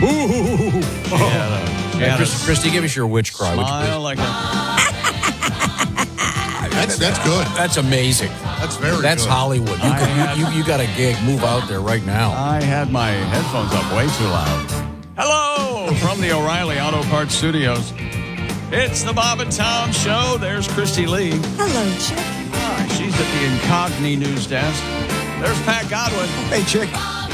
Ooh. Yeah, Christy, give us your witch cry. Smile like a... That's good. That's amazing. That's very good. That's Hollywood. You got a gig. Move out there right now. I had my headphones up way too loud. Hello from the O'Reilly Auto Parts Studios. It's the Bob and Tom Show. There's Christy Lee. Hello, Chick. Hi, she's at the Incogni news desk. There's Pat Godwin. Hey, Chick.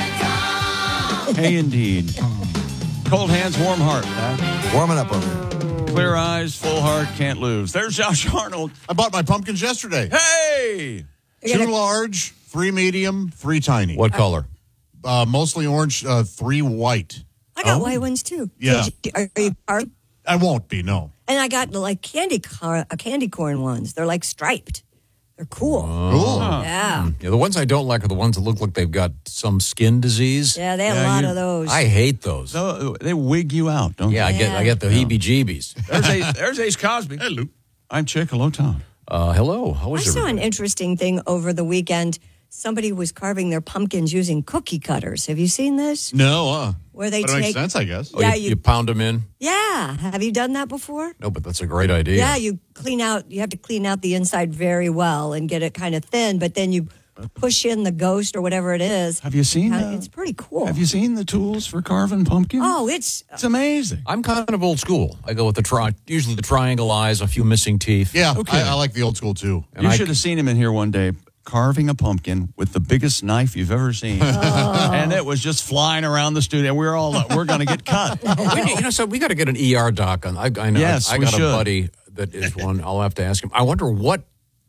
Hey, indeed. Cold hands, warm heart. Pat. Warming up over here. Clear eyes, full heart, can't lose. There's Josh Arnold. I bought my pumpkins yesterday. Hey! 2 large, 3 medium, 3 tiny. What color? Mostly orange, 3 white. I got white ones, too. Yeah. Are you carved? I won't be, no. And I got like candy corn ones. They're like striped. They're cool. Cool. Yeah. Yeah, the ones I don't like are the ones that look like they've got some skin disease. Yeah, they have a lot of those. I hate those. So they wig you out, don't Yeah, they? I get the heebie-jeebies. There's Ace Cosby. Hello. I'm Chick. Hello, Tom. Hello. How I was saw an everybody? interesting thing over the weekend. Somebody was carving their pumpkins using cookie cutters. Have you seen this? No, Where they but it makes take... sense, I guess. Oh, Yeah, you pound them in? Yeah. Have you done that before? No, but that's a great idea. Yeah, you have to clean out the inside very well and get it kind of thin, but then you push in the ghost or whatever it is. Have you seen It's pretty cool. Have you seen the tools for carving pumpkins? Oh, it's amazing. I'm kind of old school. I go with usually the triangle eyes, a few missing teeth. Yeah, Okay. I like the old school, too. And You I- should have seen him in here one day carving a pumpkin with the biggest knife you've ever seen. And it was just flying around the studio. We're going to get cut. So we got to get an ER doc on. I know. Yes, I we got should. a buddy that is one. I'll have to ask him. I wonder what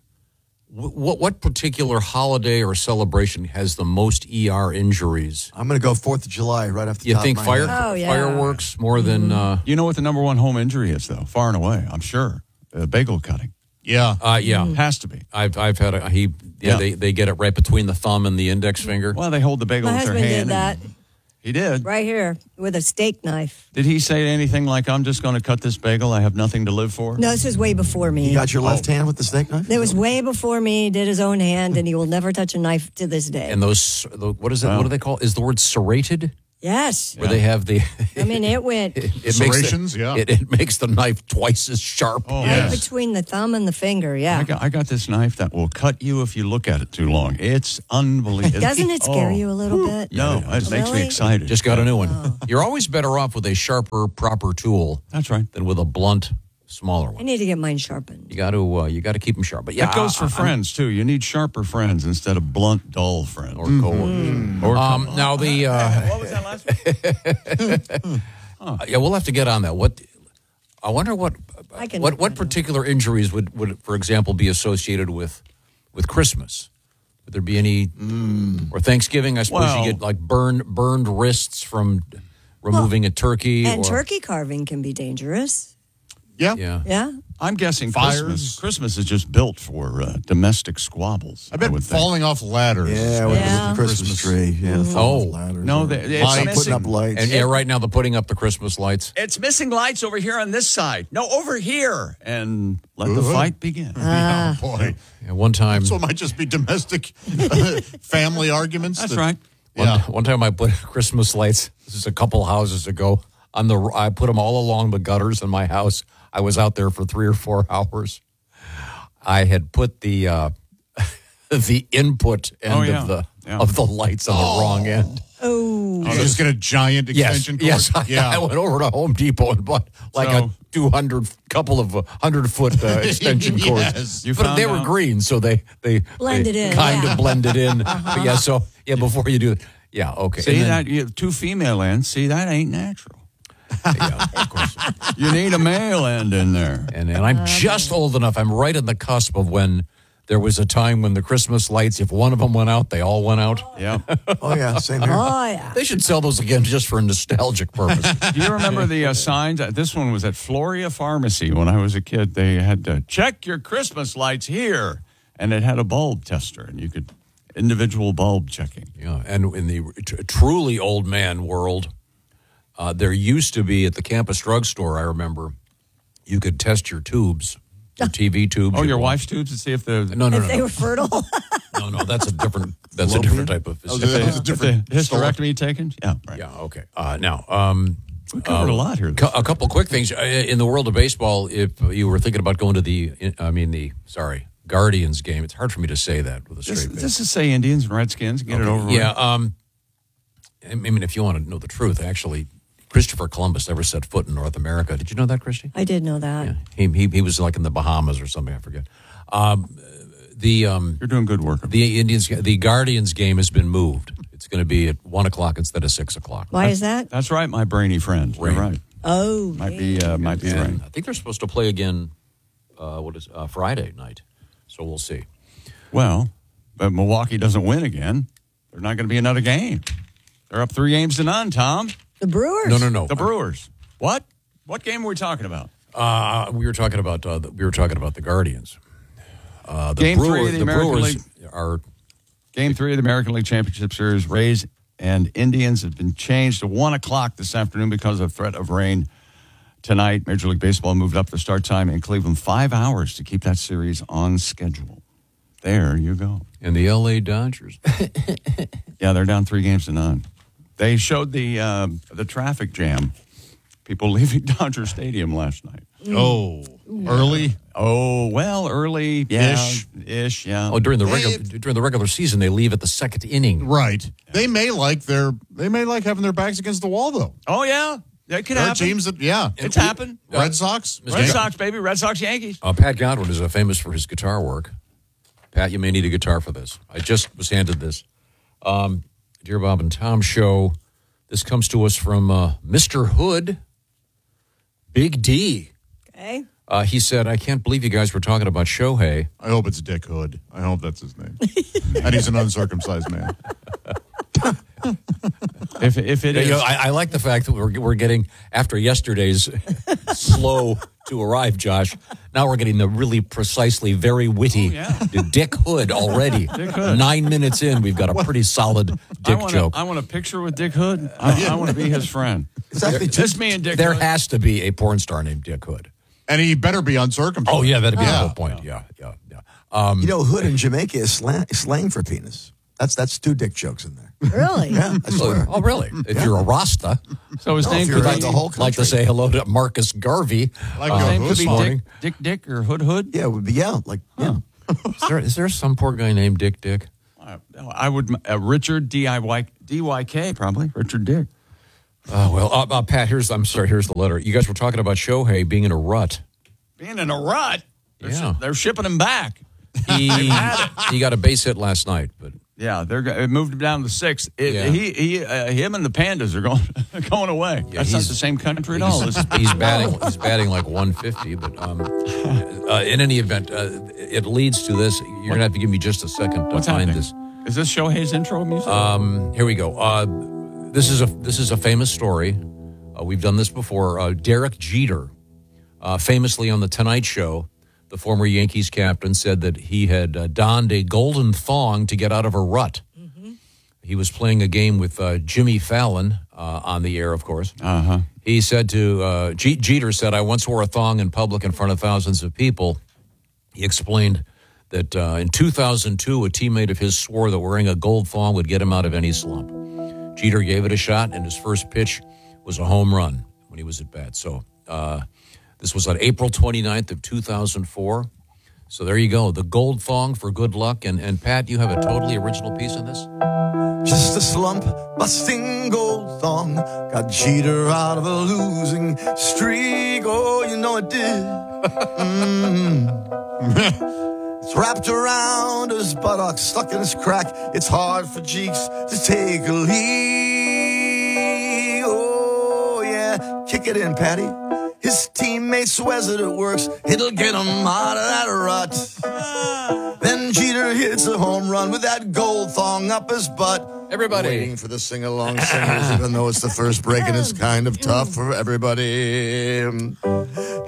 particular holiday or celebration has the most ER injuries. I'm going to go 4th of July right off the You top think of my head. Oh, yeah. fireworks more than? You know what the number one home injury is, though? Far and away, I'm sure. Bagel cutting. Yeah. Yeah. Has to be. I've had they get it right between the thumb and the index finger. Well, they hold the bagel my with their husband hand. did that He did. right here with a steak knife. Did he say anything like, I'm just going to cut this bagel, I have nothing to live for? No, this was way before me. You got your left hand with the steak knife? It was way before me. Did his own hand, and he will never touch a knife to this day. And what is it? What do they call? Is the word serrated? Yes. Where they have the. I mean, it went Serrations, yeah. It makes the knife twice as sharp. Oh, right yes. between the thumb and the finger. Yeah. I got this knife that will cut you if you look at it too long. It's unbelievable. Doesn't it scare you a little bit? No, it makes me Really? excited. Just got a new one. You're always better off with a sharper, proper tool That's right. than with a blunt, smaller I one. need to get mine sharpened. You got to keep them sharp. But yeah, That goes for friends, too. You need sharper friends instead of blunt, dull friends. or coworkers. Or Now the what was that last one? yeah, we'll have to get on that. I wonder what I can look that up. particular injuries would, for example, be associated with Christmas? Would there be any or Thanksgiving? I suppose Well- you get like burned wrists from removing a turkey. And or, turkey carving can be dangerous. Yeah. Yeah. Yeah. I'm guessing Fires. Christmas is just built for domestic squabbles. I bet would think. falling off ladders. Yeah, with Yeah. the Christmas tree. Yeah, the Oh. ladders. No, or it's Lights. missing, putting up lights. And yeah, right now they're putting up the Christmas lights. it's missing lights over here on this side. No, over here. And let the fight begin. Oh, boy. Yeah, one time, So it might just be domestic family arguments. That's that- right. Yeah. one time I put Christmas lights. This is a couple houses ago. I put them all along the gutters in my house. I was out there for 3 or 4 hours. I had put the the input end Oh, yeah. of the lights on the wrong end. Oh. You just get a giant extension cord. Yes. Yeah. I went over to Home Depot and bought like So- a 100-foot extension cord. Yes. You But found they were out- green, so they Blended in, kind yeah. of blended in. But yeah, so before you do it, yeah, okay. See And then- that? You have 2 female ends. See, that ain't natural. Yeah, of course. You need a male end in there. And I'm just old enough. I'm right on the cusp of when there was a time when the Christmas lights, if one of them went out, they all went out. Yeah. Oh, yeah, same here. Oh, yeah. They should sell those again just for nostalgic purpose. Do you remember the signs? This one was at Floria Pharmacy when I was a kid. They had to check your Christmas lights here, and it had a bulb tester, and you could individual bulb checking. Yeah, and in the truly old man world, there used to be at the campus drugstore, I remember, you could test your tubes, your TV tubes. Oh, your wife's tubes to see if the No. If they were fertile. No, that's a different type of That was a different Hysterectomy taken? Yeah, right. Yeah, okay. Now, We covered a lot here. a couple quick things in the world of baseball. If you were thinking about going to the Guardians game, it's hard for me to say that with a straight face. Just to say Indians and Redskins, get it over with. Yeah, I mean, if you want to know the truth, actually, Christopher Columbus never set foot in North America. Did you know that, Christy? I did know that. Yeah, he was like in the Bahamas or something. I forget. You're doing good work. The Guardians game has been moved. It's going to be at 1:00 instead of 6:00. Why is that? That's right, my brainy friend. You're right. Oh, Might be right. And I think they're supposed to play again. Friday night? So we'll see. Well, but Milwaukee doesn't win again. There's not going to be another game. They're up 3-0, Tom. The Brewers? No. The Brewers. What? What game were we talking about? We were talking about the Guardians. Game 3 of the American Brewers League. are Game 3 of the American League Championship Series, Rays and Indians have been changed to 1:00 this afternoon because of threat of rain tonight. Major League Baseball moved up the start time in Cleveland 5 hours to keep that series on schedule. There you go. and the L.A. Dodgers. Yeah, they're down 3-0. They showed the traffic jam. People leaving Dodger Stadium last night. Oh, early? Oh, well, early. Yeah. Ish, yeah. Oh, during the regular season, they leave at the second inning. Right. Yeah. They may like having their backs against the wall, though. Oh, yeah. That could there happen. Are teams that, yeah. It's happened. Red Sox? Red Sox, baby. Red Sox, Yankees. Pat Godwin is famous for his guitar work. Pat, you may need a guitar for this. I just was handed this. Dear Bob and Tom show. This comes to us from Mr. Hood, Big D. Okay. He said, I can't believe you guys were talking about Shohei. I hope it's Dick Hood. I hope that's his name. And he's an uncircumcised man. If it is. I like the fact that we're getting, after yesterday's slow to arrive, Josh, now we're getting the really precisely very witty Dick Hood already. Dick Hood. 9 minutes in, we've got a pretty solid Dick joke. I want a picture with Dick Hood. I want to be his friend. Exactly. Just me and Dick There Hood. has to be a porn star named Dick Hood. And he better be uncircumcised. Oh, yeah, that'd be the whole point. Yeah. Hood in Jamaica is slang for penis. That's 2 dick jokes in there. Really? Yeah, I swear. Oh, really? If you're a Rasta, So his name if could you're be like the whole country. like to say hello to Marcus Garvey. Like his name could this be morning. Dick or Hood. Yeah, it would be, Is there some poor guy named Dick? I would Richard DYK probably Richard Dick. Oh, well, Pat, here's the letter. You guys were talking about Shohei being in a rut. Being in a rut. Yeah. They're shipping him back. He got a base hit last night, but Yeah, it moved him down to 6th. Yeah. Him and the Pandas are going away. Yeah, That's not the same country at all. he's batting like 150. But in any event, it leads to this. You're gonna have to give me just a second to What's find happening? this. Is this Shohei's intro music? Here we go. This is a famous story. We've done this before. Derek Jeter, famously on the Tonight Show, the former Yankees captain, said that he had donned a golden thong to get out of a rut. Mm-hmm. He was playing a game with Jimmy Fallon on the air, of course. Uh-huh. He said to Jeter said, "I once wore a thong in public in front of thousands of people." He explained that in 2002, a teammate of his swore that wearing a gold thong would get him out of any slump. Jeter gave it a shot, and his first pitch was a home run when he was at bat. So this was on April 29th of 2004. So there you go, the gold thong for good luck. And Pat, you have a totally original piece in this? Just a slump, busting gold thong got Jeter out of a losing streak. Oh, you know it did. It's wrapped around his buttocks, stuck in his crack. It's hard for Jeeks to take a leak. Oh, yeah, kick it in, Patty. His teammate swears that it works. It'll get him out of that rut. Then Jeter hits a home run with that gold thong up his butt. Everybody. Waiting for the sing-along singers, even though it's the first break and it's kind of tough for everybody.